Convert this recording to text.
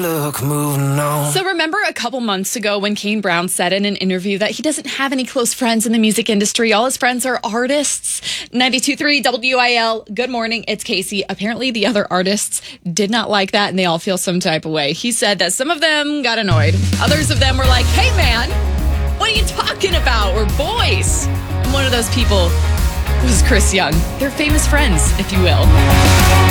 Look, moving on. So remember a couple months ago when Kane Brown said in an interview that he doesn't have any close friends in the music industry. All his friends are artists. 92.3 WIL. Good morning. It's Casey. Apparently the other artists did not like that and they all feel some type of way. He said that some of them got annoyed. Others of them were like, hey man, what are you talking about? We're boys. And one of those people was Chris Young. They're famous friends, if you will.